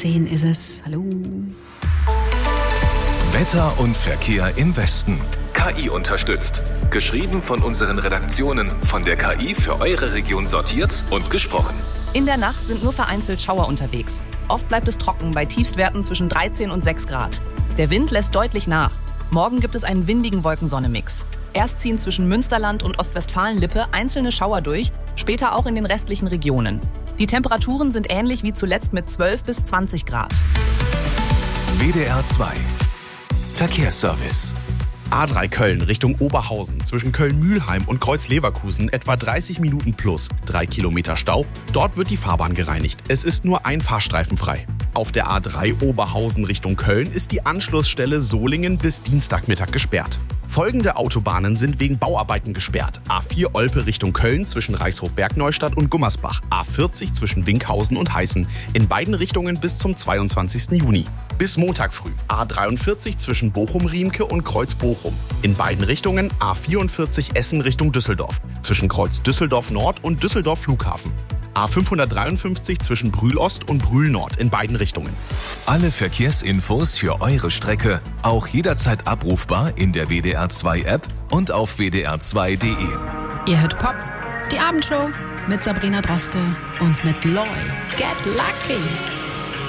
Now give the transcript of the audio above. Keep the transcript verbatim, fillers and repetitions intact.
zehn ist es. Hallo. Wetter und Verkehr im Westen. K I unterstützt. Geschrieben von unseren Redaktionen, von der K I für eure Region sortiert und gesprochen. In der Nacht sind nur vereinzelt Schauer unterwegs. Oft bleibt es trocken bei Tiefstwerten zwischen dreizehn und sechs Grad. Der Wind lässt deutlich nach. Morgen gibt es einen windigen Wolkensonne-Mix. Erst ziehen zwischen Münsterland und Ostwestfalen-Lippe einzelne Schauer durch, später auch in den restlichen Regionen. Die Temperaturen sind ähnlich wie zuletzt mit zwölf bis zwanzig Grad. W D R zwei Verkehrsservice. A drei Köln Richtung Oberhausen, zwischen Köln-Mülheim und Kreuz-Leverkusen etwa dreißig Minuten plus, drei Kilometer Stau. Dort wird die Fahrbahn gereinigt. Es ist nur ein Fahrstreifen frei. Auf der A drei Oberhausen Richtung Köln ist die Anschlussstelle Solingen bis Dienstagmittag gesperrt. Folgende Autobahnen sind wegen Bauarbeiten gesperrt. A vier Olpe Richtung Köln zwischen Reichshof-Bergneustadt und Gummersbach. A vierzig zwischen Winkhausen und Heißen. In beiden Richtungen bis zum zweiundzwanzigsten Juni. Bis Montag früh. A dreiundvierzig zwischen Bochum-Riemke und Kreuz-Bochum. In beiden Richtungen A vierundvierzig Essen Richtung Düsseldorf. Zwischen Kreuz Düsseldorf Nord und Düsseldorf Flughafen. A fünfhundertdreiundfünfzig zwischen Brühl Ost und Brühl Nord in beiden Richtungen. Alle Verkehrsinfos für eure Strecke auch jederzeit abrufbar in der W D R zwei App und auf w d r zwei punkt d e. Ihr hört Pop, die Abendshow mit Sabrina Droste und mit Loy. Get Lucky.